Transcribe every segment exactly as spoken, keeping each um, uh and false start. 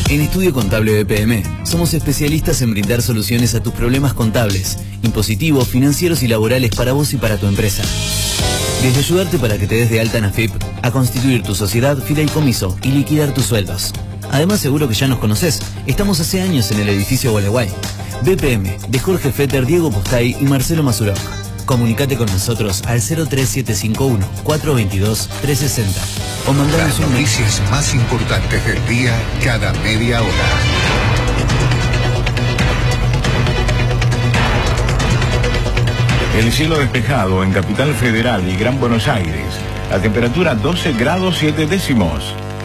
En Estudio Contable B P M somos especialistas en brindar soluciones a tus problemas contables, impositivos, financieros y laborales para vos y para tu empresa. Desde ayudarte para que te des de alta en A F I P, a constituir tu sociedad, fideicomiso y liquidar tus sueldos. Además, seguro que ya nos conocés. Estamos hace años en el edificio Gualeguay. B P M, de Jorge Fetter, Diego Postay y Marcelo Mazurok. Comunicate con nosotros al cero tres siete cinco uno, cuatro dos dos, tres seis cero o mandanos Las un mail. noticias más importantes del día cada media hora. El cielo despejado en Capital Federal y Gran Buenos Aires. La temperatura doce grados siete décimos.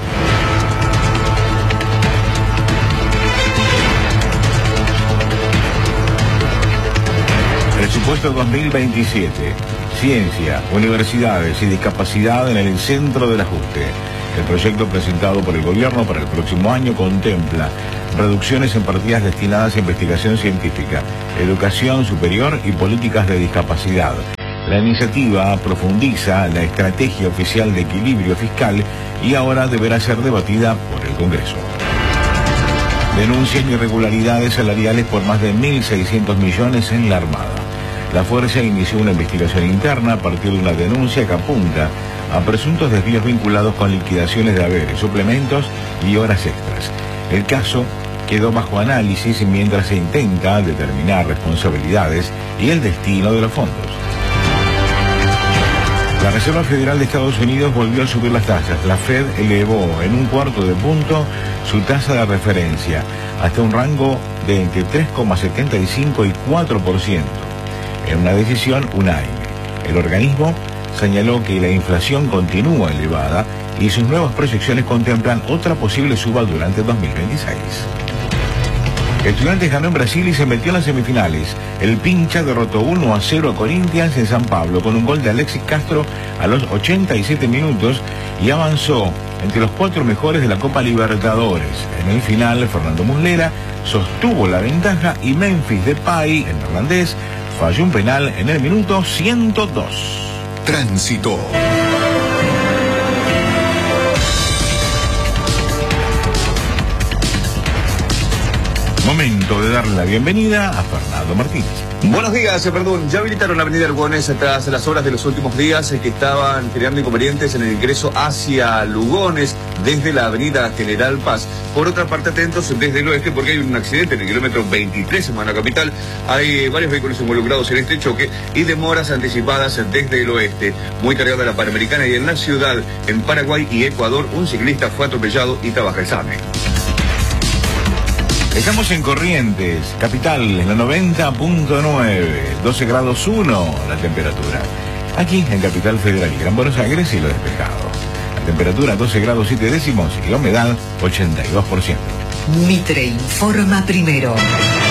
Presupuesto dos mil veintisiete. Ciencia, universidades y discapacidad en el centro del ajuste. El proyecto presentado por el gobierno para el próximo año contempla reducciones en partidas destinadas a investigación científica, educación superior y políticas de discapacidad. La iniciativa profundiza la estrategia oficial de equilibrio fiscal y ahora deberá ser debatida por el Congreso. Denuncian irregularidades salariales por más de mil seiscientos millones en la Armada. La Fuerza inició una investigación interna a partir de una denuncia que apunta a presuntos desvíos vinculados con liquidaciones de haberes, suplementos y horas extras. El caso quedó bajo análisis mientras se intenta determinar responsabilidades y el destino de los fondos. La Reserva Federal de Estados Unidos volvió a subir las tasas. La Fed elevó en un cuarto de punto su tasa de referencia hasta un rango de entre tres coma setenta y cinco y cuatro por ciento. En una decisión unánime, el organismo señaló que la inflación continúa elevada y sus nuevas proyecciones contemplan otra posible suba durante dos mil veintiséis. Estudiantes ganó en Brasil y se metió en las semifinales. El Pincha derrotó uno a cero a Corinthians en San Pablo con un gol de Alexis Castro a los ochenta y siete minutos y avanzó entre los cuatro mejores de la Copa Libertadores. En el final, Fernando Muslera sostuvo la ventaja y Memphis Depay, el neerlandés, falló un penal en el minuto ciento dos. Tránsito. Momento de darle la bienvenida a Fernando Martínez. Buenos días, eh, perdón, ya habilitaron la avenida Lugones tras las horas de los últimos días eh, que estaban generando inconvenientes en el ingreso hacia Lugones desde la avenida General Paz. Por otra parte, atentos desde el oeste porque hay un accidente en el kilómetro veintitrés en Mano Capital. Hay eh, varios vehículos involucrados en este choque y demoras anticipadas desde el oeste. Muy cargada la Panamericana y en la ciudad, en Paraguay y Ecuador, un ciclista fue atropellado y trabaja el SAME. Estamos en Corrientes, capital, en la noventa punto nueve, doce grados uno la temperatura. Aquí en Capital Federal y Gran Buenos Aires, cielo despejado. La temperatura doce grados siete décimos y la humedad ochenta y dos por ciento. Mitre informa primero.